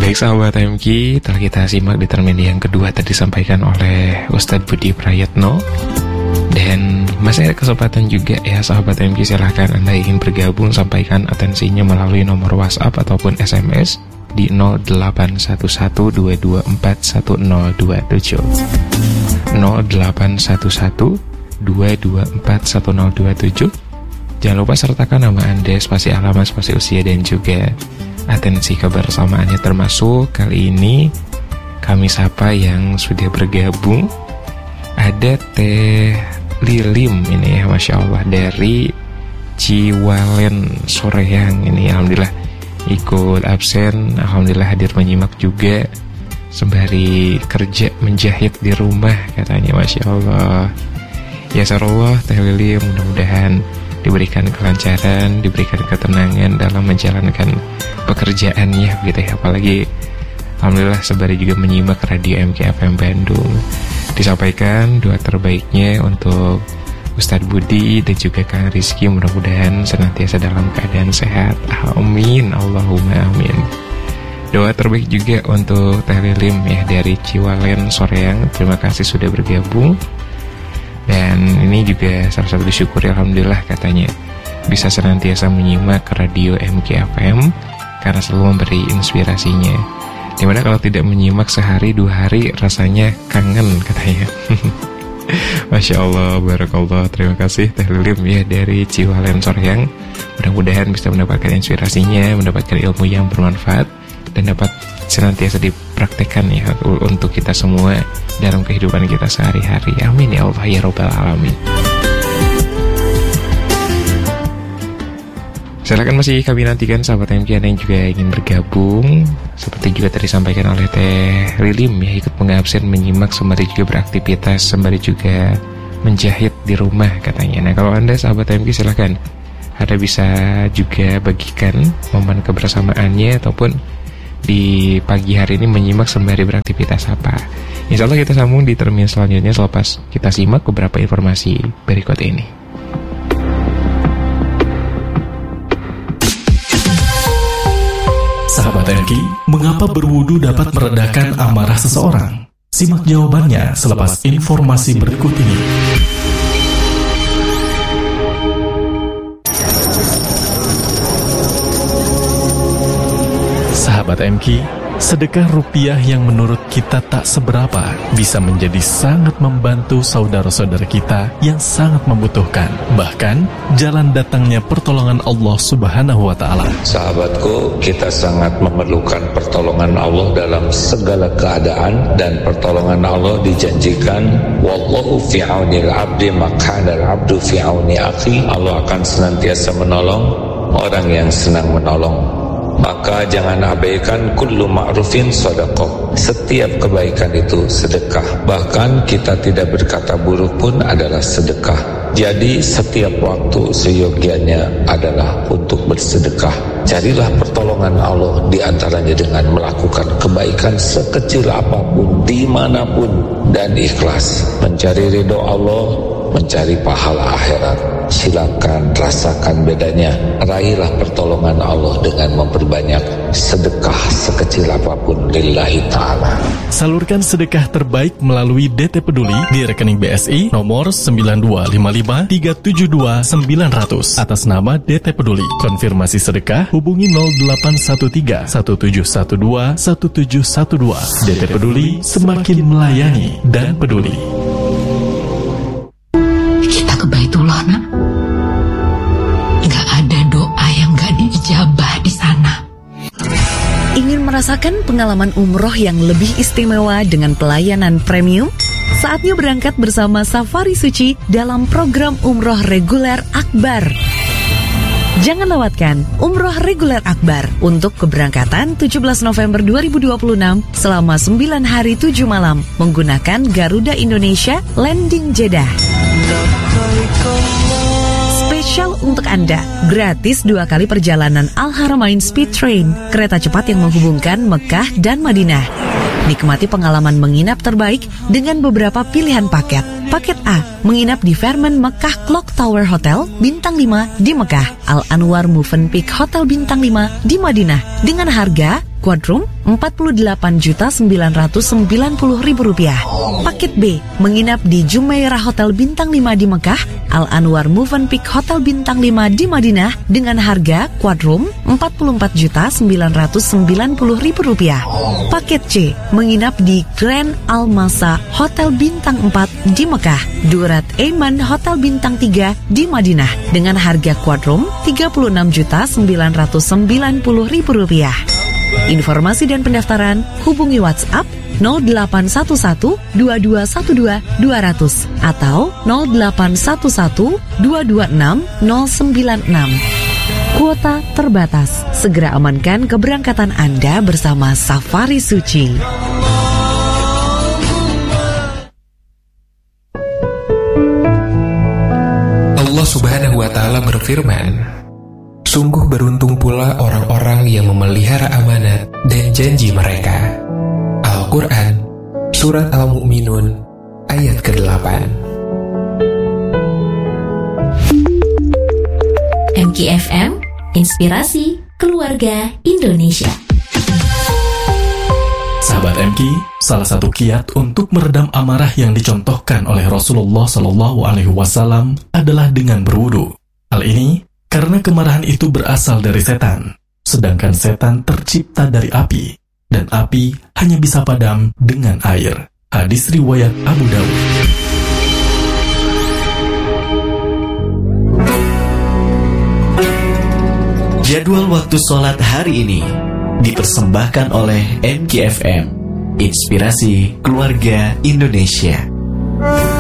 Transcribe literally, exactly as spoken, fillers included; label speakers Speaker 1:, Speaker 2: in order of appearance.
Speaker 1: Baik sahabat M Q, telah kita simak di termin yang kedua tadi disampaikan oleh Ustadz Budi Prayetno. Dan masih ada kesempatan juga ya sahabat M Q, silahkan Anda ingin bergabung, sampaikan atensinya melalui nomor WhatsApp ataupun S M S di nol delapan satu satu dua dua empat satu nol dua tujuh nol delapan satu satu dua dua empat satu nol dua tujuh. Jangan lupa sertakan nama Anda, spasi alamat, spasi usia, dan juga atensi kebersamaannya. Termasuk kali ini kami sapa yang sudah bergabung. Ada Teh Lilim ini ya, Masya Allah, dari Ciwalen Soreang ini. Alhamdulillah ikut absen, Alhamdulillah hadir menyimak juga sembari kerja menjahit di rumah katanya. Masya Allah, ya sarullah Teh Lilim, mudah-mudahan diberikan kelancaran, diberikan ketenangan dalam menjalankan pekerjaannya begitu ya. Apalagi alhamdulillah sembari juga menyimak radio M K F M Bandung. Disampaikan doa terbaiknya untuk Ustadz Budi dan juga Kang Rizky, mudah-mudahan senantiasa dalam keadaan sehat. Amin, Allahumma amin. Doa terbaik juga untuk Teh Lilim ya dari Ciwalen Soreang. Terima kasih sudah bergabung. Dan ini juga salah satu disyukuri alhamdulillah katanya bisa senantiasa menyimak radio M K F M karena selalu memberi inspirasinya. Dimana kalau tidak menyimak sehari dua hari rasanya kangen katanya. Masya Allah, barakallah. Terima kasih Teh Lilim ya dari Ciwalen Soreang. Mudah-mudahan bisa mendapatkan inspirasinya, mendapatkan ilmu yang bermanfaat, dan dapat senantiasa dipraktekkan ya untuk kita semua dalam kehidupan kita sehari-hari. Amin ya Allah ya Rabbal Alamin. Silakan masih kami nantikan sahabat M K yang juga ingin bergabung. Seperti juga tadi disampaikan oleh Teh Lilim ya, ikut mengabsen menyimak sembari juga beraktivitas, sembari juga menjahit di rumah katanya. Nah kalau Anda sahabat M K silakan Anda bisa juga bagikan momen kebersamaannya ataupun di pagi hari ini menyimak sembari beraktivitas apa. Insya Allah kita sambung di termin selanjutnya selepas kita simak beberapa informasi berikut ini.
Speaker 2: Sahabat M K, mengapa berwudu dapat meredakan amarah seseorang? Simak jawabannya selepas informasi berikut ini. Sahabat M K, sedekah rupiah yang menurut kita tak seberapa bisa menjadi sangat membantu saudara-saudara kita yang sangat membutuhkan. Bahkan, jalan datangnya pertolongan Allah Subhanahu wa Ta'ala.
Speaker 3: Sahabatku, kita sangat memerlukan pertolongan Allah dalam segala keadaan, dan pertolongan Allah dijanjikan, wallahu fi aunil abdi makana al-abdu fi auni akhi. Allah akan senantiasa menolong orang yang senang menolong. Maka jangan abaikan kullu ma'rufin sedekah. Setiap kebaikan itu sedekah. Bahkan kita tidak berkata buruk pun adalah sedekah. Jadi setiap waktu seyogianya adalah untuk bersedekah. Carilah pertolongan Allah diantaranya dengan melakukan kebaikan sekecil apapun, dimanapun, dan ikhlas. Mencari ridho Allah, mencari pahala akhirat. Silakan rasakan bedanya. Raihlah pertolongan Allah dengan memperbanyak sedekah sekecil apapun lillahi ta'ala.
Speaker 2: Salurkan sedekah terbaik melalui D T Peduli di rekening B S I nomor sembilan dua lima lima tiga tujuh dua sembilan nol nol atas nama D T Peduli. Konfirmasi sedekah hubungi nol delapan satu tiga satu tujuh satu dua satu tujuh satu dua. D T Peduli, semakin melayani dan peduli.
Speaker 4: Kita ke Baitullah, nak. Gak ada doa yang gak diijabah di sana.
Speaker 5: Ingin merasakan pengalaman umroh yang lebih istimewa dengan pelayanan premium? Saatnya berangkat bersama Safari Suci dalam program Umroh Reguler Akbar. Jangan lewatkan Umroh Reguler Akbar untuk keberangkatan tujuh belas November dua ribu dua puluh enam selama sembilan hari tujuh malam menggunakan Garuda Indonesia Landing Jeddah. Spesial untuk Anda, gratis dua kali perjalanan Al-Haramain Speed Train, kereta cepat yang menghubungkan Mekah dan Madinah. Nikmati pengalaman menginap terbaik dengan beberapa pilihan paket. Paket A, menginap di Fairmont Mekah Clock Tower Hotel Bintang lima di Mekah, Al-Anwar Movenpick Hotel Bintang lima di Madinah dengan harga Quadroom empat puluh delapan juta sembilan ratus sembilan puluh ribu rupiah. Paket B, menginap di Jumeirah Hotel Bintang lima di Mekah, Al Anwar Movenpick Hotel Bintang lima di Madinah dengan harga Quadroom empat puluh empat juta sembilan ratus sembilan puluh ribu rupiah. Paket C, menginap di Grand Al-Masa Hotel Bintang empat di Mekah, Durat Eiman Hotel Bintang tiga di Madinah dengan harga Quadroom tiga puluh enam juta sembilan ratus sembilan puluh ribu rupiah. Informasi dan pendaftaran hubungi WhatsApp nol delapan satu satu dua dua satu dua dua nol nol nol atau nol delapan satu satu dua dua enam nol sembilan enam. Kuota terbatas. Segera amankan keberangkatan Anda bersama Safari Suci.
Speaker 1: Allah Subhanahu wa Ta'ala berfirman, sungguh beruntung pula orang-orang yang memelihara amanat dan janji mereka. Al-Quran, Surat Al-Mu'minun, ayat kedelapan.
Speaker 6: M K F M, Inspirasi Keluarga Indonesia.
Speaker 2: Sahabat M K, salah satu kiat untuk meredam amarah yang dicontohkan oleh Rasulullah Shallallahu Alaihi Wasallam adalah dengan berwudu. Hal ini karena kemarahan itu berasal dari setan, sedangkan setan tercipta dari api, dan api hanya bisa padam dengan air. Hadis riwayat Abu Dawud.
Speaker 7: Jadwal waktu sholat hari ini dipersembahkan oleh M K F M, Inspirasi Keluarga Indonesia.